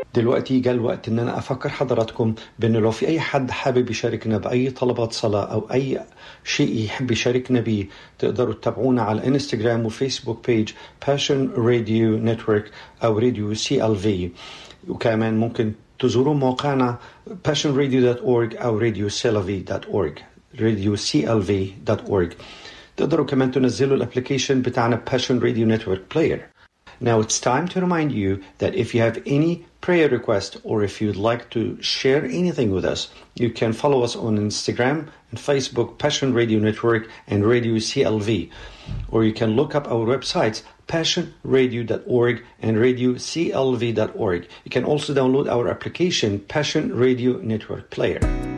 دلوقتي جاء الوقت ان انا افكر حضراتكم بان لو في اي حد حابب يشاركنا باي طلبات صلاة او اي شيء يحب يشاركنا بيه، تقدروا تتابعونا على انستغرام وفيسبوك بيج Passion Radio Network او راديو CLV. وكمان ممكن تزوروا موقعنا passionradio.org او radioclv.org radioclv.org. تقدروا كمان تنزلوا الابليكيشن بتاعنا Passion Radio Network Player. Now it's time to remind you that if you have any prayer request or if you'd like to share anything with us, you can follow us on Instagram and Facebook, Passion Radio Network and Radio CLV. Or you can look up our websites, passionradio.org and radioclv.org. You can also download our application, Passion Radio Network Player.